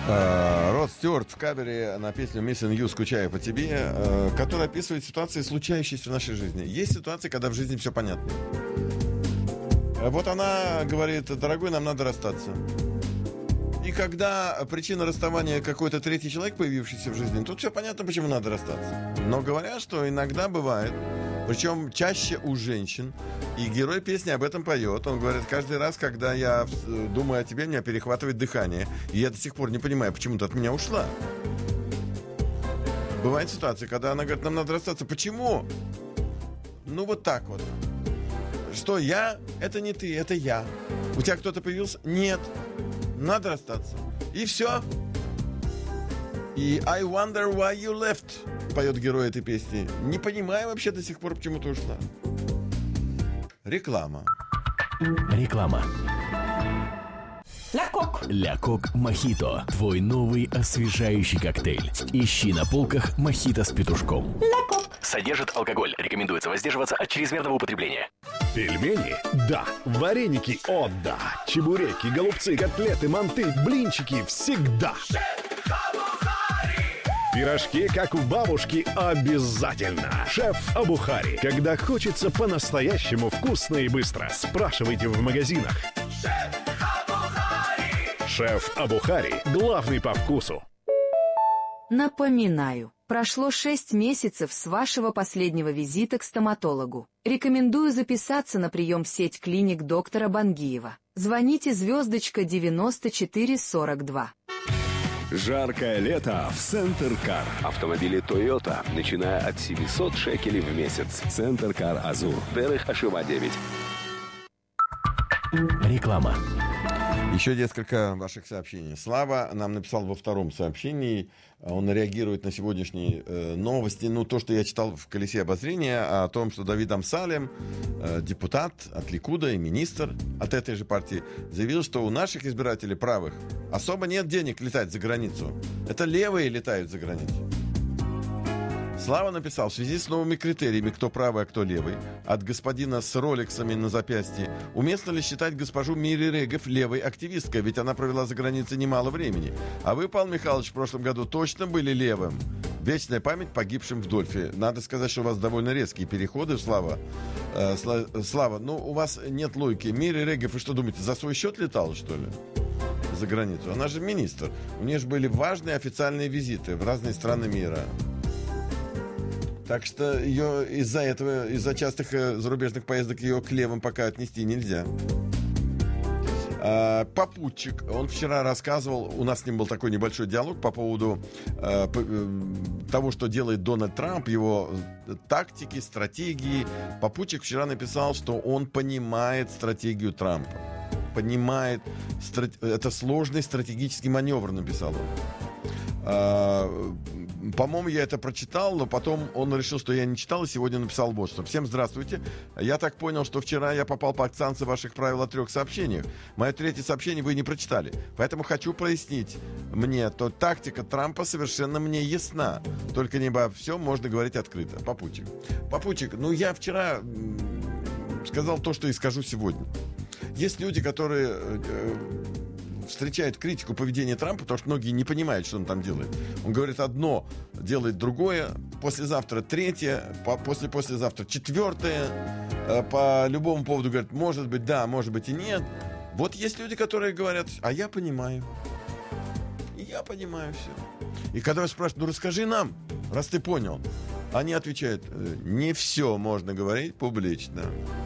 Род Стюарт в кавере на песню «Missing You», «Скучаю по тебе», которая описывает ситуации, случающиеся в нашей жизни. Есть ситуации, когда в жизни все понятно. Вот она говорит: дорогой, нам надо расстаться. И когда причина расставания какой-то третий человек, появившийся в жизни, тут все понятно, почему надо расстаться. Но говорят, что иногда бывает, причем чаще у женщин, и герой песни об этом поет. Он говорит: каждый раз, когда я думаю о тебе, меня перехватывает дыхание. И я до сих пор не понимаю, почему ты от меня ушла. Бывает ситуация, когда она говорит: нам надо расстаться. Почему? Ну вот так вот. Что я? Это не ты, это я. У тебя кто-то появился? Нет. Надо расстаться. И все. И I wonder why you left, поет герой этой песни. Не понимаю вообще до сих пор, почему ты ушла. Реклама. Реклама. Ля Кок Мохито. Твой новый освежающий коктейль. Ищи на полках мохито с петушком. Содержит алкоголь. Рекомендуется воздерживаться от чрезмерного употребления. Пельмени? Да. Вареники? О, да. Чебуреки, голубцы, котлеты, манты, блинчики? Всегда. Пирожки, как у бабушки, обязательно. Шеф Абухари. Когда хочется по-настоящему вкусно и быстро, спрашивайте в магазинах. Шеф Абухари. Главный по вкусу. Напоминаю, прошло 6 месяцев с вашего последнего визита к стоматологу. Рекомендую записаться на прием в сеть клиник доктора Бангиева. Звоните звездочка 9442. Жаркое лето в Центр Кар. Автомобили Toyota, начиная от 700 шекелей в месяц. Центр Кар Азур. Дерих Ашива 9. Реклама. Еще несколько ваших сообщений. Слава нам написал во втором сообщении. Он реагирует на сегодняшние новости. Ну, то, что я читал в «Колесе обозрения», о том, что Давид Амсалем, депутат от Ликуда и министр от этой же партии, заявил, что у наших избирателей правых особо нет денег летать за границу. Это левые летают за границу. Слава написал: в связи с новыми критериями, кто правый, а кто левый, от господина с роликсами на запястье, уместно ли считать госпожу Мири Регов левой активисткой, ведь она провела за границей немало времени. А вы, Павел Михайлович, в прошлом году точно были левым. Вечная память погибшим в Дольфе. Надо сказать, что у вас довольно резкие переходы, Слава. Слава, ну у вас нет логики. Мири Регов, вы что думаете, за свой счет летала, что ли? За границу. Она же министр. У нее же были важные официальные визиты в разные страны мира. Так что ее из-за этого, из-за частых зарубежных поездок, ее к левым пока отнести нельзя. Попутчик, он вчера рассказывал, у нас с ним был такой небольшой диалог по поводу того, что делает Дональд Трамп, его тактики, стратегии. Попутчик вчера написал, что он понимает стратегию Трампа. Понимает, это сложный стратегический маневр, написал он. По-моему, я это прочитал, но потом он решил, что я не читал, и сегодня написал вот что. Всем здравствуйте. Я так понял, что вчера я попал под санкции ваших правил о 3 сообщениях. Мое 3 сообщение вы не прочитали. Поэтому хочу прояснить мне, то тактика Трампа совершенно мне ясна. Только не обо всем можно говорить открыто. Попутчик, ну я вчера сказал то, что и скажу сегодня. Есть люди, которые встречает критику поведения Трампа, потому что многие не понимают, что он там делает. Он говорит одно, делает другое, послезавтра третье, послезавтра четвертое, по любому поводу говорит, может быть да, может быть и нет. Вот есть люди, которые говорят, а я понимаю. Я понимаю все. И когда вас спрашивают, ну расскажи нам, раз ты понял. Они отвечают, не все можно говорить публично.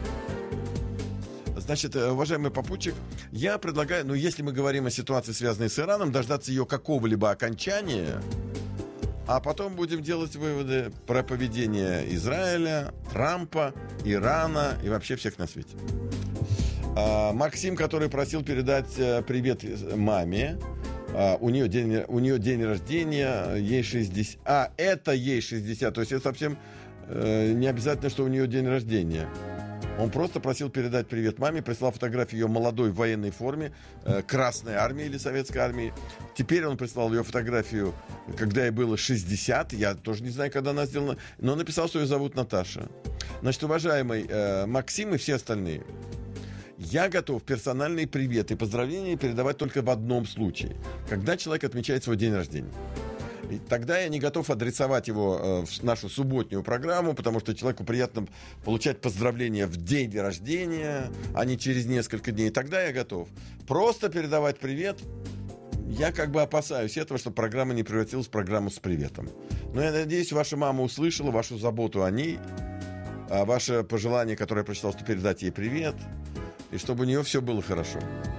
Значит, уважаемый попутчик, я предлагаю, ну, если мы говорим о ситуации, связанной с Ираном, дождаться ее какого-либо окончания, а потом будем делать выводы про поведение Израиля, Трампа, Ирана и вообще всех на свете. Максим, который просил передать привет маме, у нее день рождения, ей 60, это ей 60, то есть это совсем не обязательно, что у нее день рождения. Он просто просил передать привет маме, прислал фотографию ее молодой в военной форме Красной армии или Советской армии. Теперь он прислал ее фотографию, когда ей было 60. Я тоже не знаю, когда она сделана, но написал, что ее зовут Наташа. Значит, уважаемый Максим и все остальные, Я готов персональный привет и поздравления передавать только в одном случае, когда человек отмечает свой день рождения. И тогда я не готов адресовать его в нашу субботнюю программу, потому что человеку приятно получать поздравления в день рождения, а не через несколько дней. Тогда я готов. Просто передавать привет. Я как бы опасаюсь этого, чтобы программа не превратилась в программу с приветом. Но я надеюсь, ваша мама услышала вашу заботу о ней, ваше пожелание, которое я прочитал, что передать ей привет, и чтобы у нее все было хорошо.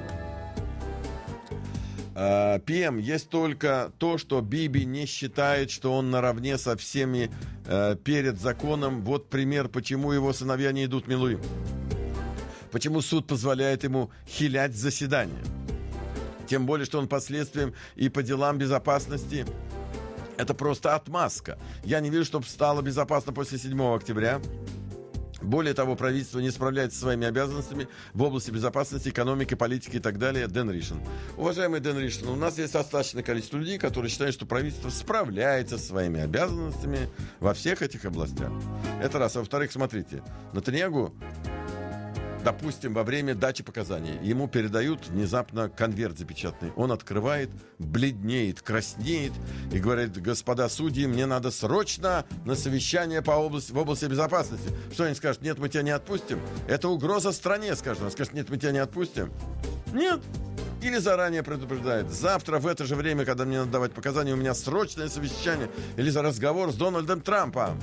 ПМ, есть только то, что Биби не считает, что он наравне со всеми перед законом. Вот пример, почему его сыновья не идут милуем. Почему суд позволяет ему хилять заседание. Тем более, что он по следствиям и по делам безопасности. Это просто отмазка. Я не вижу, чтобы стало безопасно после 7 октября. Более того, правительство не справляется со своими обязанностями в области безопасности, экономики, политики и так далее. Дэн Ришин. Уважаемый Дэн Ришин, у нас есть достаточное количество людей, которые считают, что правительство справляется со своими обязанностями во всех этих областях. Это раз. А во-вторых, смотрите, Нетаньяху, допустим, во время дачи показаний ему передают внезапно конверт запечатанный. Он открывает, бледнеет, краснеет и говорит: господа судьи, мне надо срочно на совещание в области безопасности. Что они скажут? Нет, мы тебя не отпустим. Это угроза стране, скажут. Он скажет: нет, мы тебя не отпустим. Нет. Или заранее предупреждает: завтра в это же время, когда мне надо давать показания, у меня срочное совещание или за разговор с Дональдом Трампом.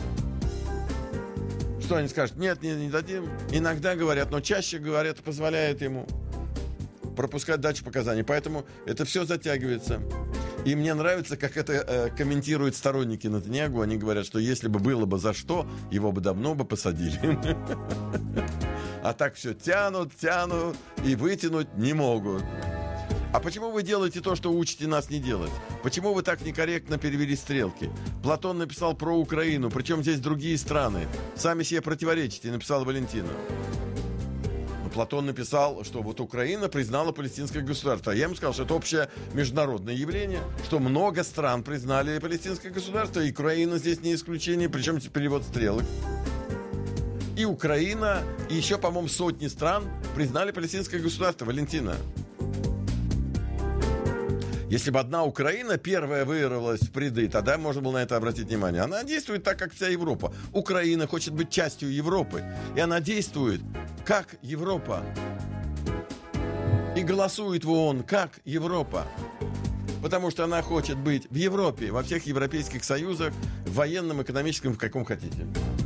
Что они скажут? Нет, не дадим. Иногда говорят, но чаще говорят, позволяет ему пропускать дачу показаний. Поэтому это все затягивается. И мне нравится, как это комментируют сторонники Нетаньяху. Они говорят, что если бы было бы за что, его бы давно бы посадили. А так все тянут и вытянуть не могут. А почему вы делаете то, что учите нас не делать? Почему вы так некорректно перевели стрелки? Платон написал про Украину, причем здесь другие страны. Сами себе противоречите, написал Валентина. Но Платон написал, что вот Украина признала палестинское государство. А я ему сказал, что это общее международное явление, что много стран признали палестинское государство, и Украина здесь не исключение, причем перевод стрелок. И Украина, и еще, по-моему, сотни стран признали палестинское государство, Валентина. Если бы одна Украина первая вырвалась в пряды, тогда можно было на это обратить внимание. Она действует так, как вся Европа. Украина хочет быть частью Европы. И она действует как Европа. И голосует в ООН как Европа. Потому что она хочет быть в Европе, во всех европейских союзах, в военном, экономическом, в каком хотите.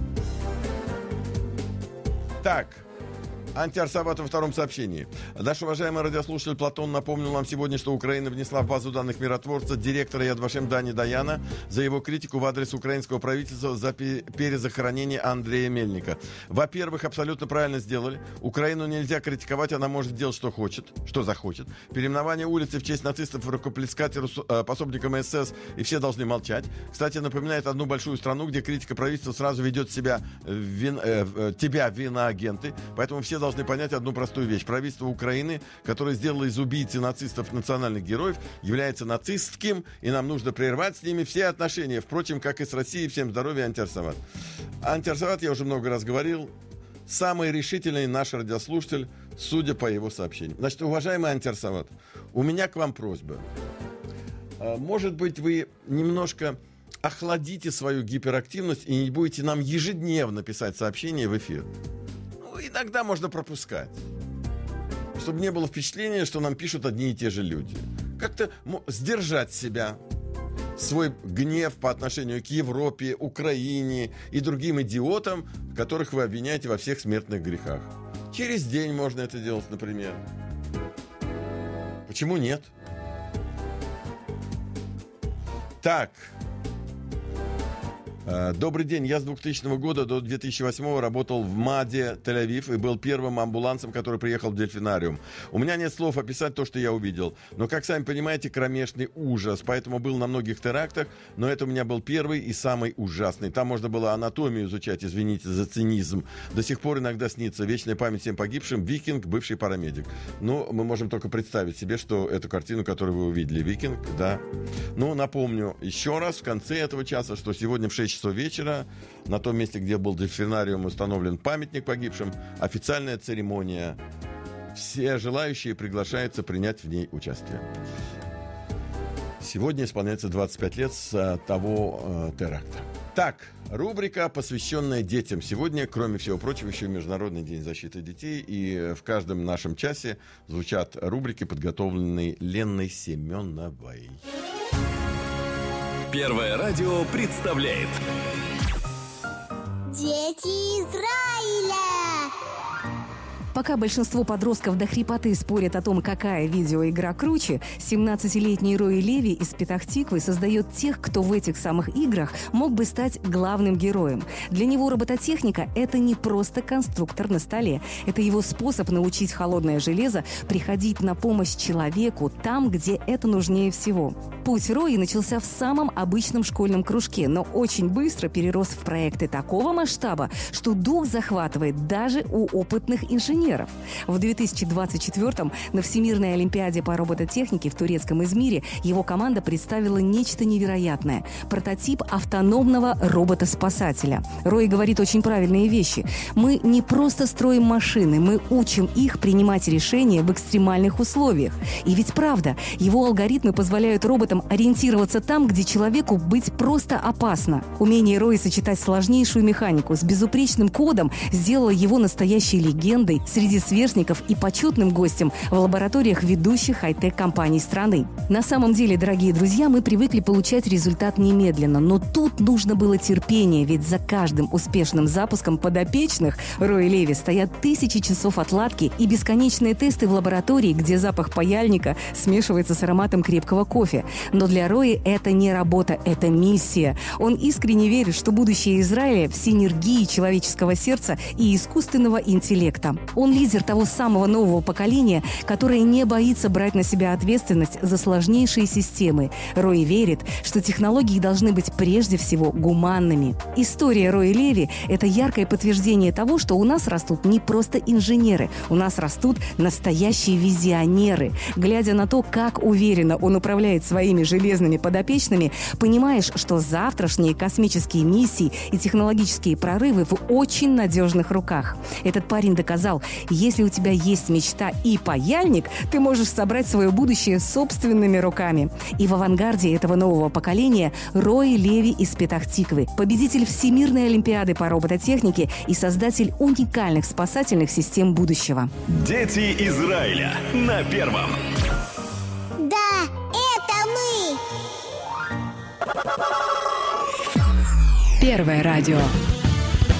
Так. Антиарсават во втором сообщении. Наш уважаемый радиослушатель Платон напомнил нам сегодня, что Украина внесла в базу данных миротворца директора Яд Вашем Дани Даяна за его критику в адрес украинского правительства за перезахоронение Андрея Мельника. Во-первых, абсолютно правильно сделали. Украину нельзя критиковать, она может делать, что хочет, что захочет. Переименование улицы в честь нацистов рукоплескать пособникам СС, и все должны молчать. Кстати, напоминает одну большую страну, где критика правительства сразу ведет себя тебя в иноагенты. Поэтому все должны понять одну простую вещь. Правительство Украины, которое сделало из убийц и нацистов национальных героев, является нацистским, и нам нужно прервать с ними все отношения. Впрочем, как и с Россией. Всем здоровья, Антиарсават. Антиарсават, я уже много раз говорил, самый решительный наш радиослушатель, судя по его сообщениям. Значит, уважаемый Антиарсават, у меня к вам просьба. Может быть, вы немножко охладите свою гиперактивность и не будете нам ежедневно писать сообщения в эфир. Иногда можно пропускать, чтобы не было впечатления, что нам пишут одни и те же люди. Как-то сдержать себя, свой гнев по отношению к Европе, Украине и другим идиотам, которых вы обвиняете во всех смертных грехах. Через день можно это делать, например. Почему нет? Так. Добрый день. Я с 2000 года до 2008 работал в МАДе Тель-Авив и был первым амбулансом, который приехал в дельфинариум. У меня нет слов описать то, что я увидел. Но, как сами понимаете, кромешный ужас. Поэтому был на многих терактах, но это у меня был первый и самый ужасный. Там можно было анатомию изучать, извините за цинизм. До сих пор иногда снится. Вечная память всем погибшим. Викинг, бывший парамедик. Ну, мы можем только представить себе, что эту картину, которую вы увидели, Викинг, да. Ну, напомню еще раз в конце этого часа, что сегодня в 6 часов вечера на том месте, где был дельфинариум, установлен памятник погибшим. Официальная церемония Все желающие приглашаются принять в ней участие. Сегодня исполняется 25 лет с того теракта. Так, рубрика, посвященная детям. Сегодня, кроме всего прочего, еще и Международный день защиты детей. И в каждом нашем часе звучат рубрики, подготовленные Леной Семеновой. Первое радио представляет Дети Израиля. Пока большинство подростков до хрипоты спорят о том, какая видеоигра круче, 17-летний Рой Леви из Петах-Тиквы создает тех, кто в этих самых играх мог бы стать главным героем. Для него робототехника – это не просто конструктор на столе. Это его способ научить холодное железо приходить на помощь человеку там, где это нужнее всего. Путь Рои начался в самом обычном школьном кружке, но очень быстро перерос в проекты такого масштаба, что дух захватывает даже у опытных инженеров. В 2024-м на Всемирной Олимпиаде по робототехнике в турецком Измире его команда представила нечто невероятное – прототип автономного робота-спасателя. Рой говорит очень правильные вещи. Мы не просто строим машины, мы учим их принимать решения в экстремальных условиях. И ведь правда, его алгоритмы позволяют роботам ориентироваться там, где человеку быть просто опасно. Умение Роя сочетать сложнейшую механику с безупречным кодом сделало его настоящей легендой среди сверстников и почетным гостем в лабораториях ведущих хай-тек компаний страны. На самом деле, дорогие друзья, мы привыкли получать результат немедленно, но тут нужно было терпение, ведь за каждым успешным запуском подопечных Роя Леви стоят тысячи часов отладки и бесконечные тесты в лаборатории, где запах паяльника смешивается с ароматом крепкого кофе. Но для Роя это не работа, это миссия. Он искренне верит, что будущее Израиля в синергии человеческого сердца и искусственного интеллекта. Он лидер того самого нового поколения, которое не боится брать на себя ответственность за сложнейшие системы. Рой верит, что технологии должны быть прежде всего гуманными. История Роя Леви – это яркое подтверждение того, что у нас растут не просто инженеры, у нас растут настоящие визионеры. Глядя на то, как уверенно он управляет своими железными подопечными, понимаешь, что завтрашние космические миссии и технологические прорывы в очень надежных руках. Этот парень доказал, если у тебя есть мечта и паяльник, ты можешь собрать свое будущее собственными руками. И в авангарде этого нового поколения Рой Леви из Петах-Тиквы, победитель Всемирной Олимпиады по робототехнике и создатель уникальных спасательных систем будущего. Дети Израиля на Первом. Да, это мы. Первое радио.